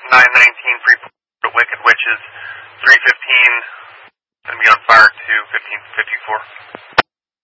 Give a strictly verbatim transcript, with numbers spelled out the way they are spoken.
nine nineteen Freeport to Wicked Witches, three fifteen, going to be on fire to fifteen fifty-four.